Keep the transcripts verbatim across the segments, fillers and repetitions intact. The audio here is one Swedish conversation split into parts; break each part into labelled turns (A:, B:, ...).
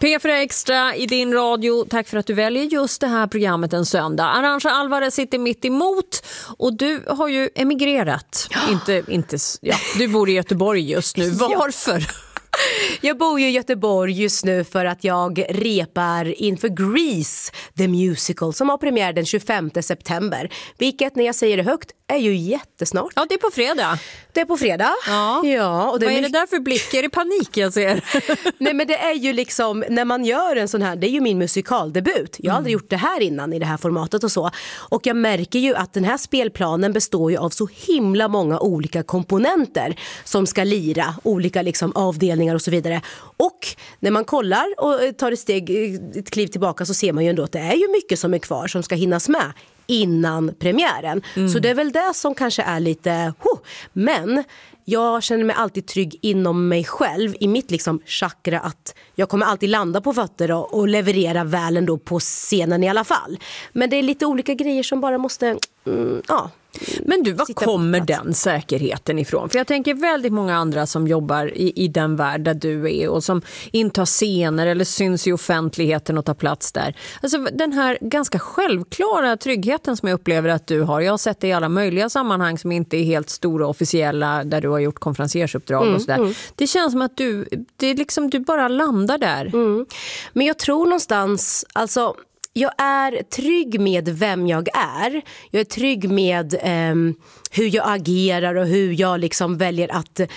A: P fyra Extra i din radio. Tack för att du väljer just det här programmet en söndag. Arantxa Alvarez sitter mitt emot och du har ju emigrerat. Ja. Inte, inte, ja, du bor i Göteborg just nu. Varför?
B: Jag bor ju i Göteborg just nu för att jag repar inför Grease the Musical som har premiär den tjugofemte september. Vilket, när jag säger det högt, är ju jättesnart.
A: Ja, det är på fredag.
B: Det är på fredag.
A: Ja.
B: Ja, och det
A: Vad är,
B: är
A: det där för blick? Är det panik jag ser?
B: Nej, men det är ju liksom, när man gör en sån här, det är ju min musikaldebut. Jag har mm. aldrig gjort det här innan i det här formatet och så. Och jag märker ju att den här spelplanen består ju av så himla många olika komponenter som ska lira, olika liksom avdelningar och så vidare. Och när man kollar och tar ett steg, ett kliv tillbaka, så ser man ju ändå att det är ju mycket som är kvar som ska hinnas med innan premiären. Mm. Så det är väl det som kanske är lite huh. Men jag känner mig alltid trygg inom mig själv, i mitt liksom chakra, att jag kommer alltid landa på fötter och, och leverera väl ändå på scenen i alla fall. Men det är lite olika grejer som bara måste mm, ja.
A: Men du, var kommer den säkerheten ifrån? För jag tänker väldigt många andra som jobbar i, i den värld där du är och som intar scener eller syns i offentligheten och tar plats där. Alltså den här ganska självklara tryggheten som jag upplever att du har. Jag har sett det i alla möjliga sammanhang som inte är helt stora officiella, där du har gjort konferensersuppdrag mm, och sådär. Mm. Det känns som att du, det är liksom, du bara landar där.
B: Mm. Men jag tror någonstans, alltså jag är trygg med vem jag är. Jag är trygg med eh, hur jag agerar och hur jag liksom väljer att eh,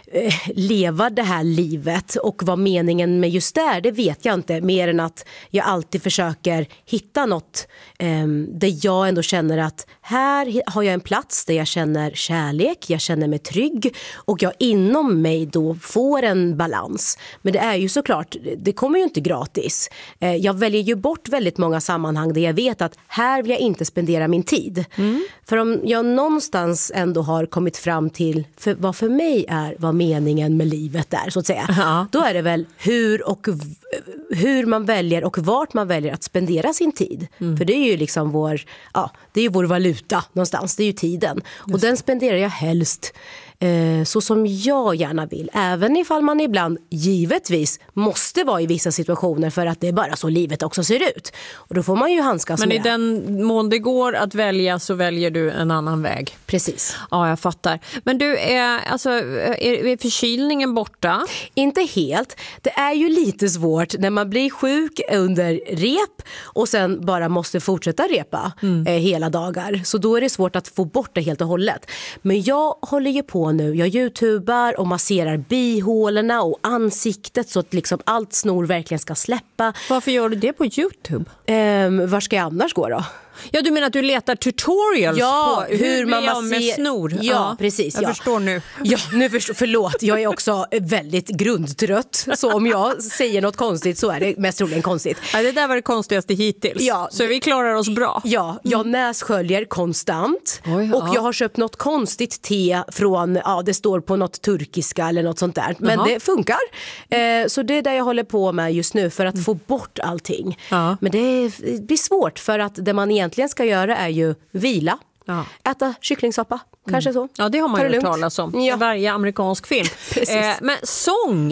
B: leva det här livet. Och vad meningen med just det, det vet jag inte. Mer än att jag alltid försöker hitta något eh, där jag ändå känner att här har jag en plats där jag känner kärlek, jag känner mig trygg. Och jag inom mig då får en balans. Men det är ju såklart, det kommer ju inte gratis. Eh, jag väljer ju bort väldigt många sammanhang där jag vet att här vill jag inte spendera min tid. Mm. För om jag någonstans ändå har kommit fram till för vad för mig är vad meningen med livet är, så att säga. Ja. Då är det väl hur och hur man väljer och vart man väljer att spendera sin tid. Mm. För det är ju liksom vår, ja, det är ju vår valuta någonstans, det är ju tiden. Just. Och den spenderar jag helst eh, så som jag gärna vill. Även ifall man ibland givetvis måste vara i vissa situationer för att det är bara så livet också ser ut. Och då får man ju handskas
A: med. Men
B: med.
A: i den mån det går att välja så väljer du en annan väg.
B: Precis.
A: Ja, jag fattar. Men du, är, alltså, är, är förkylningen borta?
B: Inte helt. Det är ju lite svårt när man blir sjuk under rep och sen bara måste fortsätta repa mm. eh, hela dagar. Så då är det svårt att få bort det helt och hållet. Men jag håller ju på nu. Jag youtubar och masserar bihålorna och ansiktet så att liksom allt snor verkligen ska släppa.
A: Varför gör du det på YouTube?
B: Eh, var ska jag annars gå då?
A: Ja, du menar att du letar tutorials
B: ja,
A: på hur, hur man masserar med snor?
B: Ja, ja, precis.
A: Jag
B: ja.
A: förstår nu.
B: Ja, nu förstår, förlåt. Jag är också väldigt grundtrött. Så om jag säger något konstigt så är det mest troligen konstigt.
A: Ja, det där var det konstigaste hittills. Ja, så vi klarar oss bra.
B: Ja, jag mm. nässköljer konstant. Oj, ja. Och jag har köpt något konstigt te från, ja, det står på något turkiska eller något sånt där. Men Jaha. det funkar. Eh, så det är det jag håller på med just nu för att mm. få bort allting. Ja. Men det, är, det blir svårt för att det man egentligen ska göra är ju vila. Ja. Äta kycklingsoppa, kanske mm. så.
A: Ja, det har man ju hört talas om. Ja. Varje amerikansk film. eh, men sång,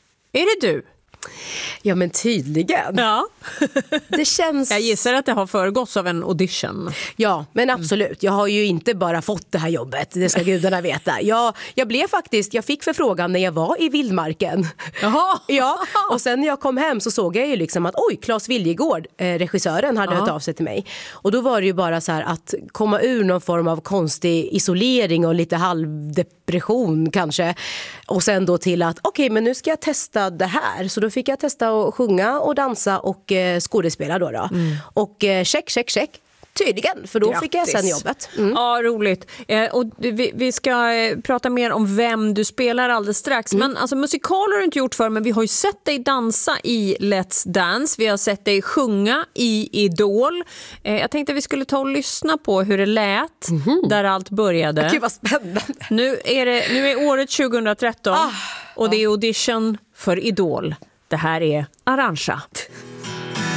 A: är det du?
B: Ja, men tydligen.
A: Ja.
B: Det känns...
A: Jag gissar att det har föregåtts av en audition.
B: Ja, men absolut. Jag har ju inte bara fått det här jobbet. Det ska gudarna veta. Jag, jag blev faktiskt, jag fick förfrågan när jag var i vildmarken.
A: Jaha.
B: Ja, och sen när jag kom hem så såg jag ju liksom att oj, Claes Viljegård, eh, regissören, hade Jaha. hört av sig till mig. Och då var det ju bara så här att komma ur någon form av konstig isolering och lite halvdepression kanske. Och sen då till att okej, okay, men nu ska jag testa det här. Så då fick jag testa att sjunga och dansa och eh, skådespela då. då. Mm. Och eh, check, check, check. Tydligen, för då Grattis. fick jag sen jobbet. Mm.
A: Ja, roligt. Eh, och vi, vi ska eh, prata mer om vem du spelar alldeles strax. Mm. Men alltså, musikaler har du inte gjort för, men vi har ju sett dig dansa i Let's Dance. Vi har sett dig sjunga i Idol. Eh, jag tänkte att vi skulle ta och lyssna på hur det lät mm. där allt började.
B: Gud, vad spännande.
A: Nu är, det, nu är året tjugohundratretton ah, och det är audition för Idol. Det här är Arantxa.